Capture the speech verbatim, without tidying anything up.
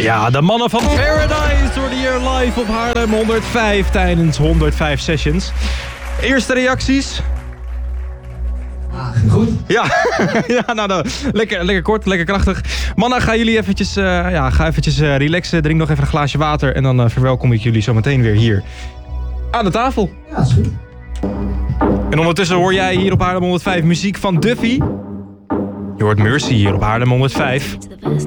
Ja, de mannen van Paradise worden hier live op Haarlem honderdvijf tijdens honderdvijf Sessions. Eerste reacties? Ah, goed. Ja, ja nou, nou lekker, lekker kort, lekker krachtig. Mannen, gaan jullie eventjes, uh, ja, ga eventjes uh, relaxen. Drink nog even een glaasje water en dan uh, verwelkom ik jullie zo meteen weer hier aan de tafel. Ja, is goed. En ondertussen hoor jij hier op Haarlem honderdvijf muziek van Duffy. Je hoort Mercy hier op Haarlem honderdvijf.